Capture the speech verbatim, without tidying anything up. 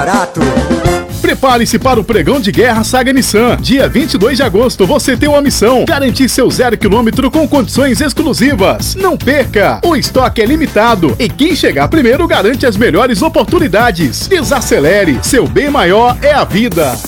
barato. Prepare-se para o pregão de guerra Saga Nissan. Dia vinte e dois de agosto, você tem uma missão: garantir seu zero quilômetro com condições exclusivas. Não perca! O estoque é limitado e quem chegar primeiro garante as melhores oportunidades. Desacelere, seu bem maior é a vida.